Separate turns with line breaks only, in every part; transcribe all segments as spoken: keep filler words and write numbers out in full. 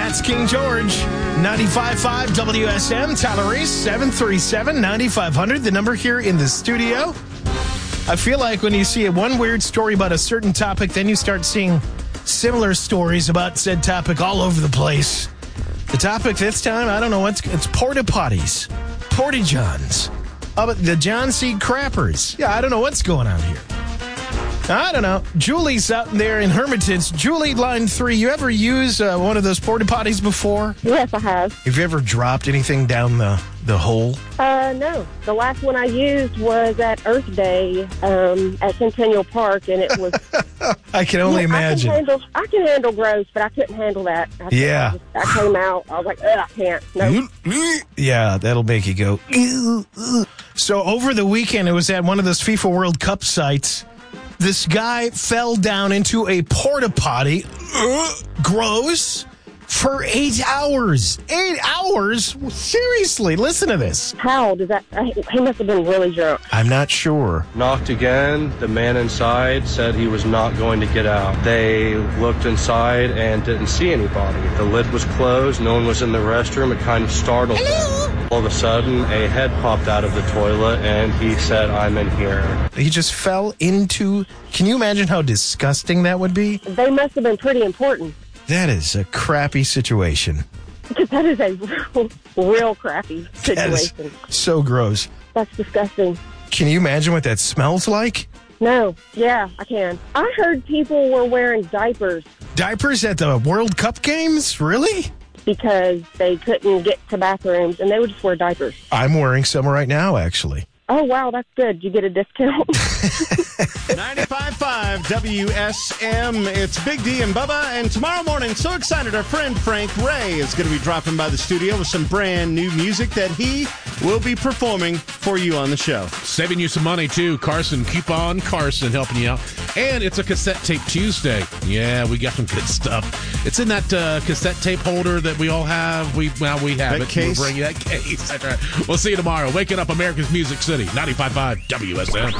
That's King George. ninety-five point five W S M, Tyler Reese, seven three seven, nine five zero zero, the number here in the studio. I feel like when you see a one weird story about a certain topic, then you start seeing similar stories about said topic all over the place. The topic this time, I don't know what's, it's porta potties, porta johns. How about the John C. Crappers? Yeah, I don't know what's going on here. I don't know. Julie's out there in Hermitage. Julie, line three, you ever use uh, one of those porta potties before?
Yes, I have.
Have you ever dropped anything down the, the hole?
Uh, no. The last one I used was at Earth Day um, at Centennial Park, and it was...
I can only
yeah,
imagine.
I can, handle, I can handle gross, but I couldn't handle that. I,
yeah.
I, just, I came out. I was like, ugh, I can't. No.
Yeah, that'll make you go... So over the weekend, it was at one of those FIFA World Cup sites. This guy fell down into a porta potty, uh, gross, for eight hours. Eight hours? Seriously, listen to this.
How does that... He must have been really drunk.
I'm not sure.
Knocked again. The man inside said he was not going to get out. They looked inside and didn't see anybody. The lid was closed. No one was in the restroom. It kind of startled him. All of a sudden, a head popped out of the toilet, and he said, "I'm in here."
He just fell into... Can you imagine how disgusting that would be?
They must have been pretty important.
That is a crappy situation.
Because that is a real, real crappy situation.
That is so gross.
That's disgusting.
Can you imagine what that smells like?
No. Yeah, I can. I heard people were wearing diapers.
Diapers at the World Cup games? Really?
Because they couldn't get to bathrooms, and they would just wear diapers.
I'm wearing some right now, actually.
Oh, wow, that's good. You get a discount.
ninety-five point five W S M. It's Big D and Bubba. And tomorrow morning, so excited, our friend Frank Ray is going to be dropping by the studio with some brand new music that he will be performing for you on the show.
Saving you some money, too. Carson, Coupon Carson helping you out. And it's a cassette tape Tuesday. Yeah, we got some good stuff. It's in that uh, cassette tape holder that we all have. We Well, we have
that
it.
Case?
We'll bring you that case. That's right. We'll see you tomorrow. Waking up America's Music City. ninety-five point five W S M.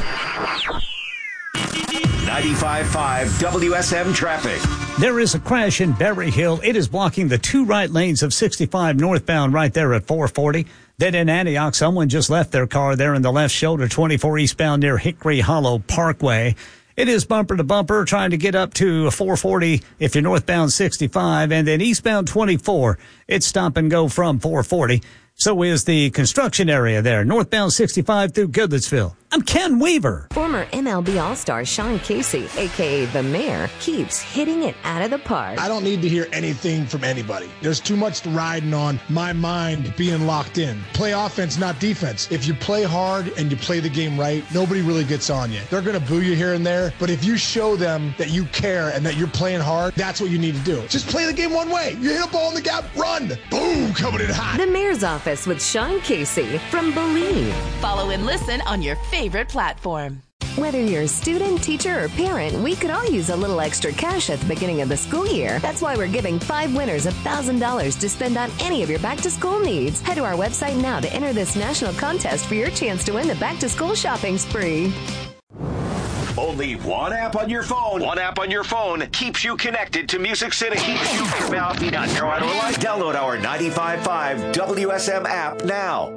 ninety-five point five W S M traffic.
There is a crash in Berry Hill. It is blocking the two right lanes of sixty-five northbound right there at four forty. Then in Antioch, someone just left their car there in the left shoulder, twenty-four eastbound near Hickory Hollow Parkway. It is bumper to bumper trying to get up to four forty if you're northbound sixty-five, and then eastbound twenty-four, it's stop and go from four forty. So is the construction area there, northbound sixty-five through Goodlettsville. I'm Ken Weaver.
Former M L B All-Star Sean Casey, a k a. The Mayor, keeps hitting it out of the park.
I don't need to hear anything from anybody. There's too much riding on my mind being locked in. Play offense, not defense. If you play hard and you play the game right, nobody really gets on you. They're going to boo you here and there, but if you show them that you care and that you're playing hard, that's what you need to do. Just play the game one way. You hit a ball in the gap, run. Boom, coming in hot.
The Mayor's Office with Sean Casey from Believe.
Follow and listen on your favorite platform.
Whether you're a student, teacher, or parent, we could all use a little extra cash at the beginning of the school year. That's why we're giving five winners one thousand dollars to spend on any of your back-to-school needs. Head to our website now to enter this national contest for your chance to win the back-to-school shopping spree.
Only one app on your phone. One app on your phone keeps you connected to Music City. Keeps you from Download our ninety-five point five W S M app now.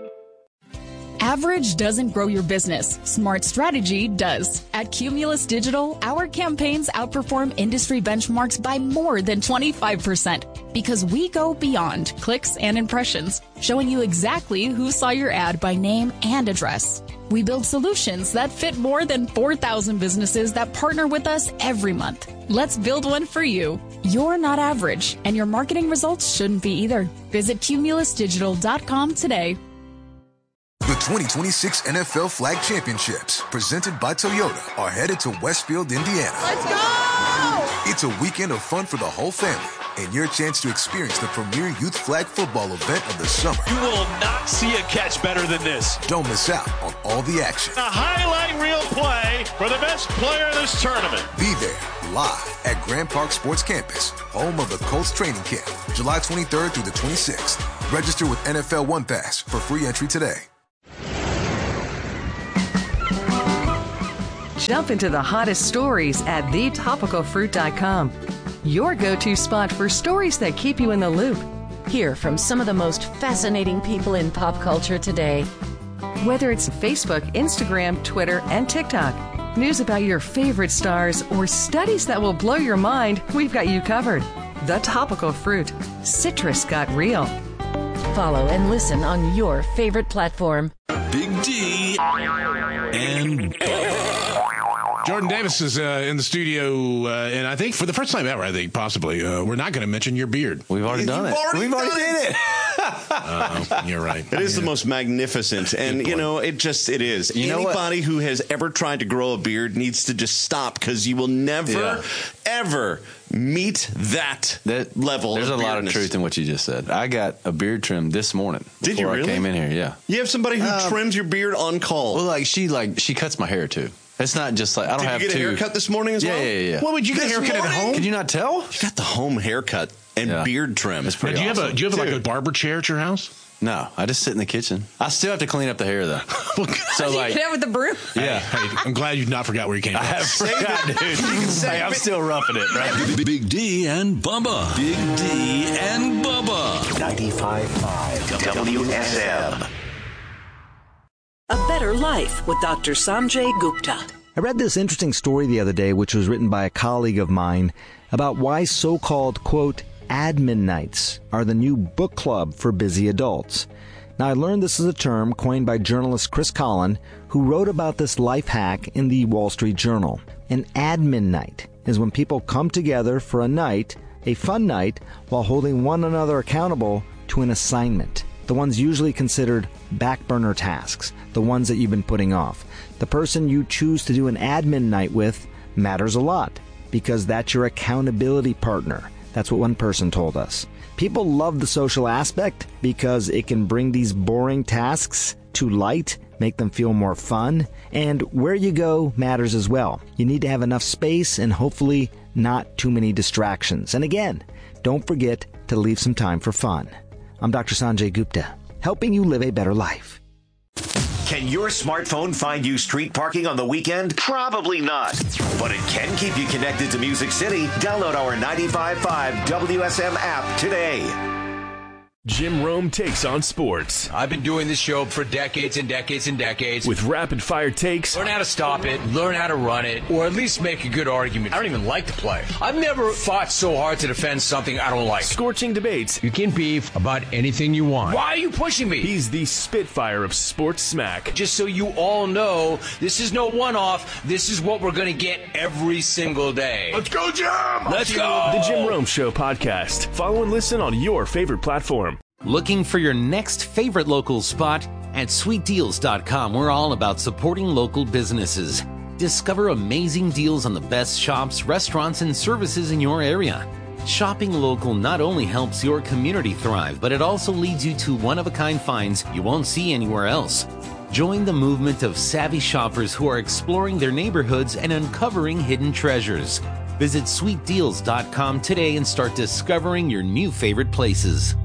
Average doesn't grow your business. Smart strategy does. At Cumulus Digital, our campaigns outperform industry benchmarks by more than twenty-five percent because we go beyond clicks and impressions, showing you exactly who saw your ad by name and address. We build solutions that fit more than four thousand businesses that partner with us every month. Let's build one for you. You're not average, and your marketing results shouldn't be either. Visit cumulus digital dot com today.
The twenty twenty-six N F L Flag Championships, presented by Toyota, are headed to Westfield, Indiana.
Let's go!
It's a weekend of fun for the whole family and your chance to experience the premier youth flag football event of the summer.
You will not see a catch better than this.
Don't miss out on all the action.
A highlight reel play for the best player in this tournament.
Be there live at Grand Park Sports Campus, home of the Colts training camp, July twenty-third through the twenty-sixth. Register with N F L One Pass for free entry today.
Jump into the hottest stories at the topical fruit dot com. your go-to spot for stories that keep you in the loop. Hear from some of the most fascinating people in pop culture today. Whether it's Facebook, Instagram, Twitter, and TikTok, news about your favorite stars, or studies that will blow your mind, we've got you covered. The Topical Fruit. Citrus got real.
Follow and listen on your favorite platform.
Big D and
Jordan Davis is uh, in the studio, uh, and I think for the first time ever, I think possibly, uh, we're not going to mention your beard.
We've already done it.
Already
We've
done
already did it.
uh, you're right.
It is
yeah.
the most magnificent, and you know, it just it is.
You know
Anybody who has ever tried to grow a beard needs to just stop, because you will never,
Yeah.
ever meet that,
that
level.
There's
of
a lot of
beardness.
truth in what you just said. I got a beard trim this morning.
Did you
before
really?
I came in here, yeah.
You have somebody who
Um,
trims your beard on call.
Well, like she like she cuts my hair too. It's not just like I don't
Did
have
you get
two.
a haircut this morning as
yeah,
well?
Yeah, yeah, yeah.
What would you get a
This
haircut at
morning?
home?
Can you not tell?
You got the home haircut and
Yeah.
beard trim.
It's pretty
do you
awesome.
have a do you have like
Dude.
a barber chair at your house?
No, I just sit in the kitchen. I still have to clean up the hair though. So like,
Get out with the broom.
yeah.
Hey, I'm glad you not forgot where you came from.
I forgot, dude. Hey, I'm still roughing it, right?
Big D and Bubba. Big D and Bubba.
ninety-five point five W S M.
A Better Life with Doctor Sanjay Gupta.
I read this interesting story the other day, which was written by a colleague of mine, about why so-called, quote, admin nights are the new book club for busy adults. Now, I learned this is a term coined by journalist Chris Collin, who wrote about this life hack in the Wall Street Journal. An admin night is when people come together for a night, a fun night, while holding one another accountable to an assignment. The ones usually considered back burner tasks, the ones that you've been putting off. The person you choose to do an admin night with matters a lot, because that's your accountability partner. That's what one person told us. People love the social aspect because it can bring these boring tasks to light, make them feel more fun, and where you go matters as well. You need to have enough space and hopefully not too many distractions. And again, don't forget to leave some time for fun. I'm Doctor Sanjay Gupta, helping you live a better life.
Can your smartphone find you street parking on the weekend? Probably not. But it can keep you connected to Music City. Download our ninety-five point five W S M app today.
Jim Rome takes on sports.
I've been doing this show for decades and decades and decades.
With rapid-fire takes.
Learn how to stop it, learn how to run it, or at least make a good argument. I don't even like the play. I've never fought so hard to defend something I don't like.
Scorching debates.
You can beef about anything you want. Why are you pushing me?
He's the Spitfire of sports smack.
Just so you all know, this is no one-off. This is what we're going to get every single day.
Let's go, Jim!
Let's go!
The Jim Rome Show podcast. Follow and listen on your favorite platform.
Looking for your next favorite local spot? At sweet deals dot com, we're all about supporting local businesses. Discover amazing deals on the best shops, restaurants, and services in your area. Shopping local not only helps your community thrive, but it also leads you to one-of-a-kind finds you won't see anywhere else. Join the movement of savvy shoppers who are exploring their neighborhoods and uncovering hidden treasures. Visit sweet deals dot com today and start discovering your new favorite places.